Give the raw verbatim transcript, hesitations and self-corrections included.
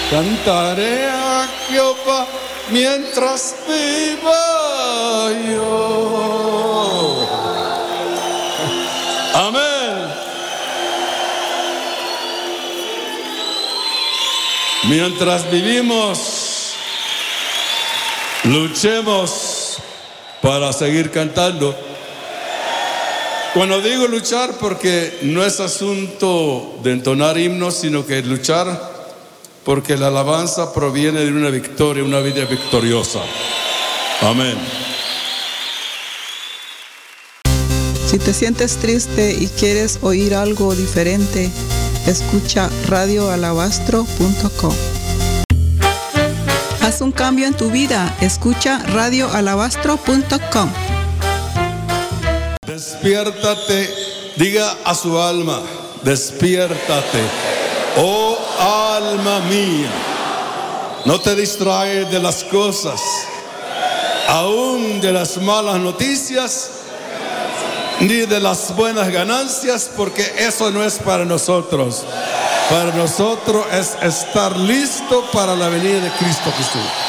Cantaré a Jehová mientras viva yo. Amén. Mientras vivimos, luchemos para seguir cantando. Cuando digo luchar, porque no es asunto de entonar himnos, sino que luchar porque la alabanza proviene de una victoria, una vida victoriosa. Amén. Si te sientes triste y quieres oír algo diferente, escucha radio alabastro punto com. Haz un cambio en tu vida, escucha radio alabastro punto com. Despiértate, diga a su alma, despiértate, oh alma mía. No te distraes de las cosas, aún de las malas noticias, ni de las buenas ganancias, porque eso no es para nosotros. Para nosotros es estar listo para la venida de Cristo Jesús.